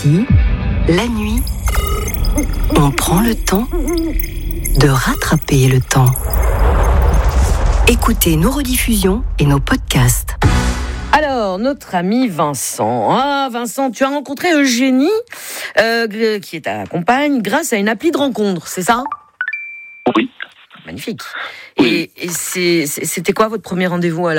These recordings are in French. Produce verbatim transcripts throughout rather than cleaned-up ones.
Ici, la nuit, on prend le temps de rattraper le temps. Écoutez nos rediffusions et nos podcasts. Alors, notre ami Vincent. Ah, Vincent, tu as rencontré Eugénie, euh, qui est ta compagne, grâce à une appli de rencontre, c'est ça ? Oui. Magnifique. Oui. Et, et c'est, c'était quoi votre premier rendez-vous alors ?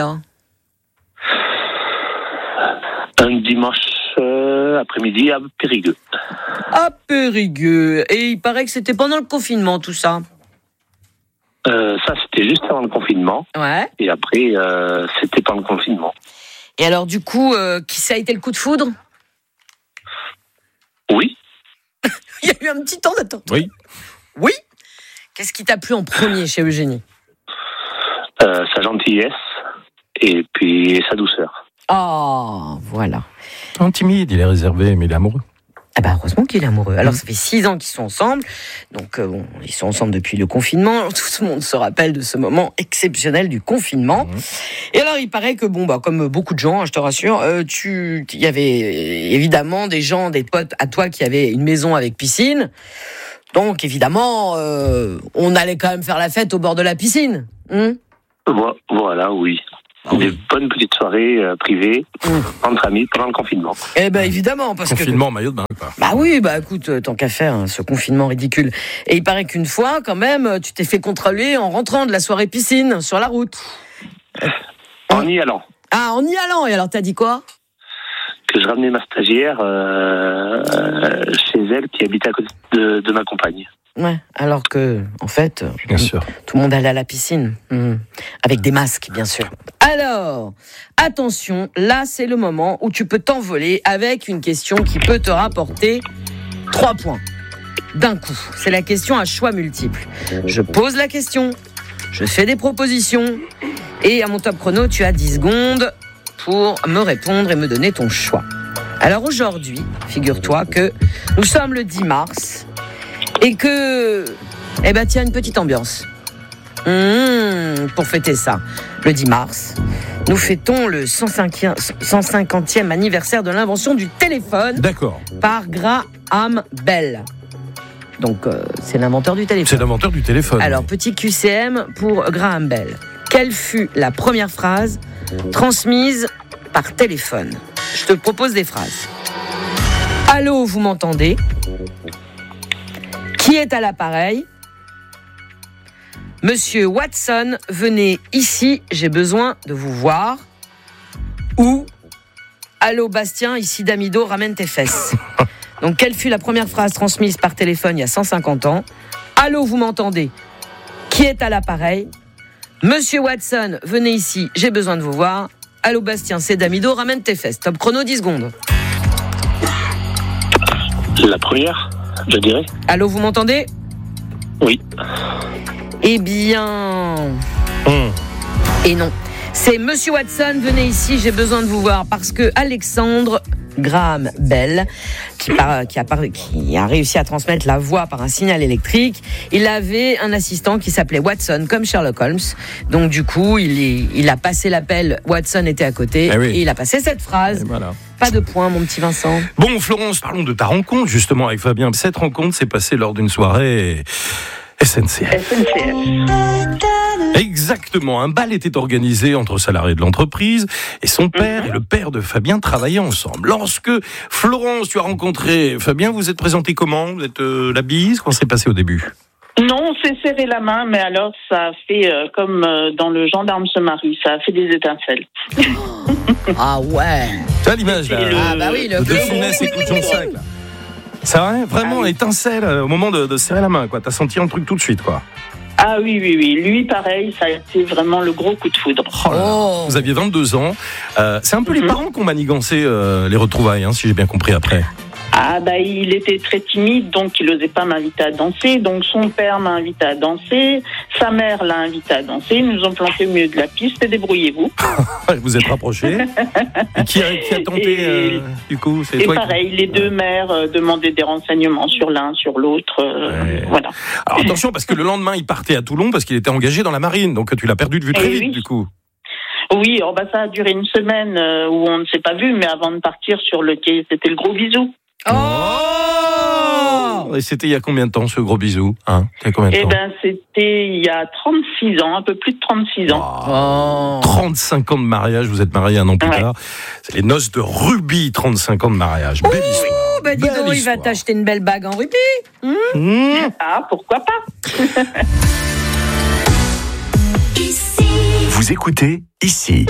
Un dimanche euh, après-midi à Périgueux. À Périgueux. Et il paraît que c'était pendant le confinement, tout ça. Euh, ça, c'était juste avant le confinement. Ouais. Et après, euh, c'était pendant le confinement. Et alors, du coup, euh, qui ça a été le coup de foudre ? Oui. Il y a eu un petit temps d'attente. Oui. Oui ? Qu'est-ce qui t'a plu en premier chez Eugénie ? Euh, sa gentillesse et puis sa douceur. Ah, voilà. Un timide, il est réservé, mais il est amoureux. Ah bah heureusement qu'il est amoureux. Alors, ça fait six ans qu'ils sont ensemble. Donc, euh, bon, ils sont ensemble depuis le confinement. Tout le monde se rappelle de ce moment exceptionnel du confinement. Mmh. Et alors, il paraît que, bon, bah, comme beaucoup de gens, hein, je te rassure, euh, tu, il y avait évidemment des gens, des potes à toi qui avaient une maison avec piscine. Donc, évidemment, euh, on allait quand même faire la fête au bord de la piscine. Mmh. Vo- voilà, oui. Ah oui. Des bonnes petites soirées euh, privées, mmh. entre amis, pendant le confinement. Eh ben évidemment, parce confinement, que... Confinement, maillot de bain, quoi. Bah oui, bah écoute, tant qu'à faire, hein, ce confinement ridicule. Et il paraît qu'une fois, quand même, tu t'es fait contrôler en rentrant de la soirée piscine, sur la route. En y allant. Ah, en y allant. Et alors, t'as dit quoi ? Que je ramenais ma stagiaire euh, euh, chez elle, qui habitait à côté de, de ma compagne. Ouais, alors que, en fait, bien sûr, tout le monde allait à la piscine, mmh. avec des masques, bien sûr. Alors, attention, là, c'est le moment où tu peux t'envoler avec une question qui peut te rapporter trois points d'un coup. C'est la question à choix multiples. Je pose la question, je fais des propositions, et à mon top chrono, tu as dix secondes pour me répondre et me donner ton choix. Alors aujourd'hui, figure-toi que nous sommes le dix mars, et que, eh ben, tiens, une petite ambiance. Mmh, pour fêter ça, le dix mars, nous fêtons le cent cinquantième anniversaire de l'invention du téléphone. D'accord. Par Graham Bell. Donc, euh, c'est l'inventeur du téléphone. C'est l'inventeur du téléphone. Alors, petit Q C M pour Graham Bell. Quelle fut la première phrase transmise par téléphone ? Je te propose des phrases. Allô, vous m'entendez ? Qui est à l'appareil ? Monsieur Watson, venez ici, j'ai besoin de vous voir. Ou allô Bastien, ici Damido, ramène tes fesses. Donc, quelle fut la première phrase transmise par téléphone il y a cent cinquante ans ? Allô, vous m'entendez ? Qui est à l'appareil ? Monsieur Watson, venez ici, j'ai besoin de vous voir. Allô Bastien, c'est Damido, ramène tes fesses. Top chrono, dix secondes. La première, je dirais. Allô, vous m'entendez ? Oui. Eh bien... Mmh. Et non. C'est Monsieur Watson, venez ici, j'ai besoin de vous voir. Parce que Alexandre Graham Bell, qui, par, qui, a par, qui a réussi à transmettre la voix par un signal électrique, il avait un assistant qui s'appelait Watson, comme Sherlock Holmes. Donc du coup, il, est, il a passé l'appel, Watson était à côté, eh oui. et il a passé cette phrase. Voilà. Pas de point, mon petit Vincent. Bon, Florence, parlons de ta rencontre, justement, avec Fabien. Cette rencontre s'est passée lors d'une soirée S N C F. S N C F. Exactement, un bal était organisé entre salariés de l'entreprise et son père mm-hmm. et le père de Fabien travaillaient ensemble. Lorsque Florence, tu as rencontré Fabien, vous êtes présenté comment ? Vous êtes euh, la bise ? Comment s'est passé au début ? Non, on s'est serré la main, mais alors ça a fait euh, comme euh, dans Le Gendarme se marie, ça a fait des étincelles. Ah ouais. Tu as l'image là le... Ah bah oui, le de Funès et coup de Jonsac là. Ça a vraiment ah oui. étincelle au moment de, de serrer la main, quoi. T'as senti un truc tout de suite, quoi. Ah oui, oui, oui. Lui, pareil, ça a été vraiment le gros coup de foudre. Oh là là. Oh. Vous aviez vingt-deux ans. Euh, c'est un peu mm-hmm. les parents qui ont manigancé euh, les retrouvailles, hein, si j'ai bien compris après. Ah bah il était très timide, donc il n'osait pas m'inviter à danser. Donc son père m'a invité à danser, sa mère l'a invité à danser. Ils nous ont planté au milieu de la piste et débrouillez-vous. Vous êtes rapprochés. Et qui a, qui a tenté et, euh, du coup c'est Et toi pareil, qui... les deux mères euh, demandaient des renseignements sur l'un, sur l'autre. Euh, ouais. Voilà. Alors attention, parce que le lendemain il partait à Toulon parce qu'il était engagé dans la marine, donc tu l'as perdu de vue très et vite oui. du coup. Oui, oh bah ça a duré une semaine euh, où on ne s'est pas vu, mais avant de partir sur le quai, c'était le gros bisou. Oh, Et c'était il y a combien de temps ce gros bisou, hein? Il y a combien de Eh temps? ben, c'était il y a trente-six ans, un peu plus de trente-six ans. Oh. trente-cinq ans de mariage, vous êtes mariés un an plus Ouais. tard. C'est les noces de rubis, trente-cinq ans de mariage. Belle histoire. Oh, bah dis Belle donc, il va histoire. t'acheter une belle bague en rubis. Mmh. Ah, pourquoi pas? Vous écoutez ici.